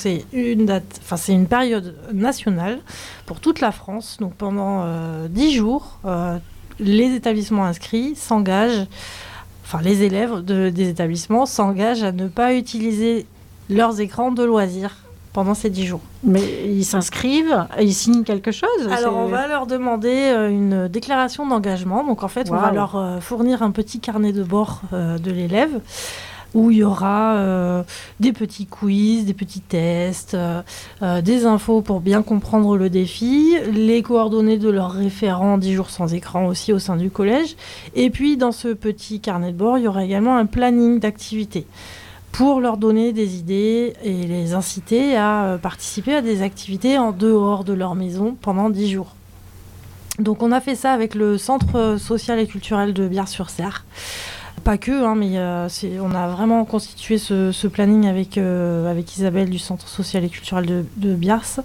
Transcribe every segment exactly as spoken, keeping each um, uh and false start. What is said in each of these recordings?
c'est une date, enfin c'est une période nationale pour toute la France. Donc pendant euh, dix jours, euh, les établissements inscrits s'engagent, enfin les élèves de, des établissements s'engagent à ne pas utiliser leurs écrans de loisirs pendant ces dix jours. Mais ils s'inscrivent, ils signent quelque chose? Alors, c'est... on va leur demander euh, une déclaration d'engagement. Donc, en fait, wow. on va leur euh, fournir un petit carnet de bord euh, de l'élève où il y aura euh, des petits quiz, des petits tests, euh, euh, des infos pour bien comprendre le défi, les coordonnées de leurs référents dix jours sans écran aussi au sein du collège. Et puis, dans ce petit carnet de bord, il y aura également un planning d'activités pour leur donner des idées et les inciter à participer à des activités en dehors de leur maison pendant dix jours. Donc on a fait ça avec le Centre social et culturel de Biars-sur-Cère. Pas que, hein, mais euh, c'est, on a vraiment constitué ce, ce planning avec, euh, avec Isabelle du Centre social et culturel de, de Biars.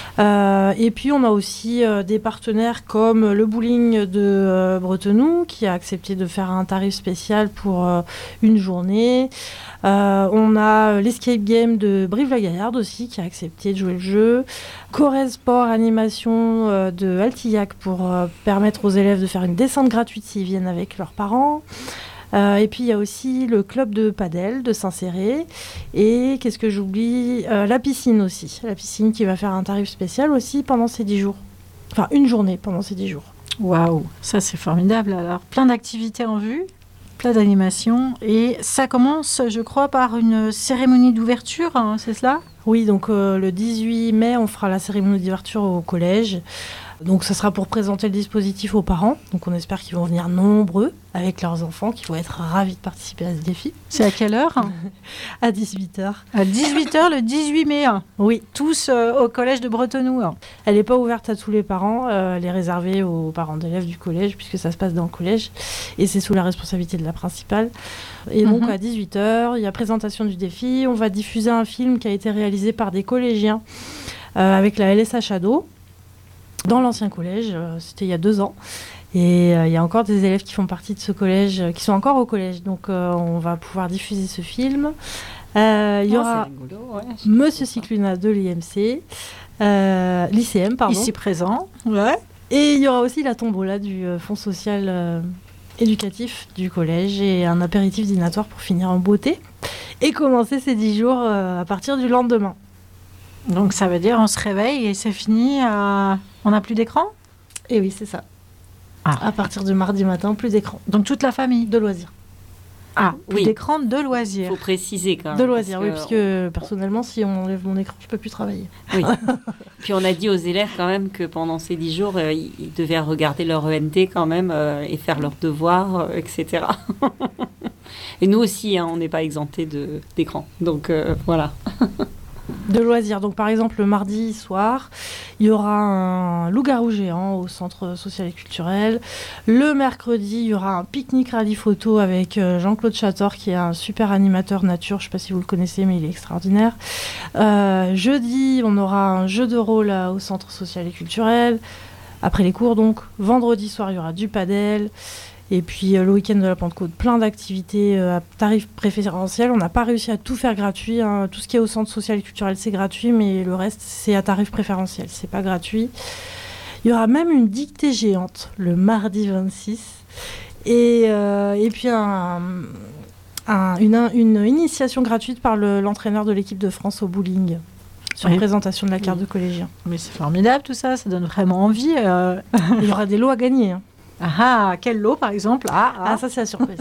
Euh, et puis on a aussi euh, des partenaires comme le bowling de euh, Bretenoux qui a accepté de faire un tarif spécial pour euh, une journée. Euh, on a l'escape game de Brive-la-Gaillarde aussi qui a accepté de jouer le jeu. Corrèze Sport Animation euh, de Altillac pour euh, permettre aux élèves de faire une descente gratuite s'ils viennent avec leurs parents. Euh, et puis il y a aussi le club de padel de Saint-Céré et qu'est-ce que j'oublie euh, la piscine aussi, la piscine qui va faire un tarif spécial aussi pendant ces dix jours, enfin une journée pendant ces dix jours. Waouh, ça c'est formidable. Alors plein d'activités en vue, plein d'animations et ça commence, je crois, par une cérémonie d'ouverture, hein, c'est cela ? Oui, donc euh, le dix-huit mai on fera la cérémonie d'ouverture au collège. Donc ça sera pour présenter le dispositif aux parents. Donc on espère qu'ils vont venir nombreux avec leurs enfants, qui vont être ravis de participer à ce défi. C'est à quelle heure ? À dix-huit heures. À dix-huit heures le dix-huit mai. Oui. Tous euh, au collège de Bretenoux. Elle n'est pas ouverte à tous les parents. Euh, elle est réservée aux parents d'élèves du collège puisque ça se passe dans le collège. Et c'est sous la responsabilité de la principale. Et donc mm-hmm. à dix-huit heures, il y a présentation du défi. On va diffuser un film qui a été réalisé par des collégiens euh, avec la L S H Ado. Dans l'ancien collège, euh, c'était il y a deux ans. Et euh, il y a encore des élèves qui font partie de ce collège, euh, qui sont encore au collège. Donc euh, on va pouvoir diffuser ce film. Euh, il y oh, aura rigolo, ouais, Monsieur Cicluna de l'I M C, euh, l'I C M, pardon. Ici présent. Ouais. Et il y aura aussi la tombola du euh, Fonds social euh, éducatif du collège et un apéritif dînatoire pour finir en beauté. Et commencer ces dix jours euh, à partir du lendemain. Donc ça veut dire on se réveille et c'est fini, euh, on n'a plus d'écran ? Et oui, c'est ça. Ah. À partir du mardi matin, plus d'écran. Donc toute la famille ? De loisirs. Ah, plus oui. d'écran, de loisirs. Il faut préciser quand même. De loisirs, oui, parce que personnellement, si on enlève mon écran, je ne peux plus travailler. Oui. Puis on a dit aux élèves quand même que pendant ces dix jours, euh, ils devaient regarder leur E N T quand même euh, et faire leurs devoirs, euh, et cetera. Et nous aussi, hein, on n'est pas exemptés de, d'écran. Donc euh, voilà. De loisirs. Donc, par exemple, le mardi soir, il y aura un loup-garou géant au centre social et culturel. Le mercredi, il y aura un pique-nique rallye photo avec Jean-Claude Chator, qui est un super animateur nature. Je ne sais pas si vous le connaissez, mais il est extraordinaire. Euh, jeudi, on aura un jeu de rôle là, au centre social et culturel. Après les cours, donc. Vendredi soir, il y aura du padel. Et puis euh, le week-end de la Pentecôte, plein d'activités euh, à tarif préférentiel. On n'a pas réussi à tout faire gratuit. Hein. Tout ce qui est au centre social et culturel, c'est gratuit, mais le reste, c'est à tarif préférentiel. C'est pas gratuit. Il y aura même une dictée géante le mardi vingt-six. Et, euh, et puis un, un, une, une initiation gratuite par le, l'entraîneur de l'équipe de France au bowling. Sur oui. présentation de la carte oui. de collégien. Mais c'est formidable tout ça, ça donne vraiment envie. Euh... Il y aura des lots à gagner. Hein. Ah, quel lot par exemple ? Ah, ah. ah, ça c'est la surprise.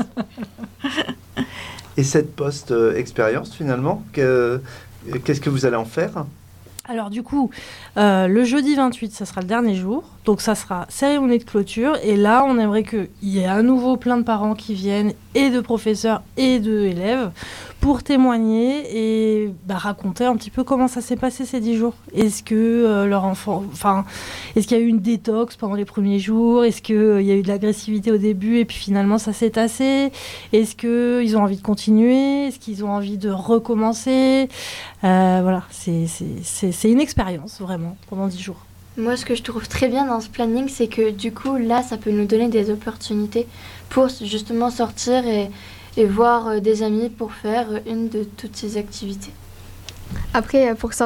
Et cette post-expérience finalement, que, qu'est-ce que vous allez en faire ? Alors du coup, euh, le jeudi vingt-huit, ça sera le dernier jour. Donc ça sera cérémonie de clôture. Et là, on aimerait qu'il y ait à nouveau plein de parents qui viennent, et de professeurs et de élèves, pour témoigner et bah, raconter un petit peu comment ça s'est passé ces dix jours. Est-ce que euh, leur enfant, enfin, est-ce qu'il y a eu une détox pendant les premiers jours ? Est-ce qu'il euh, y a eu de l'agressivité au début et puis finalement ça s'est tassé ? Est-ce qu'ils ont envie de continuer ? Est-ce qu'ils ont envie de recommencer ? euh, Voilà, c'est, c'est, c'est, c'est une expérience vraiment pendant dix jours. Moi, ce que je trouve très bien dans ce planning, c'est que du coup, là, ça peut nous donner des opportunités pour justement sortir et, et voir des amis pour faire une de toutes ces activités. Après, pour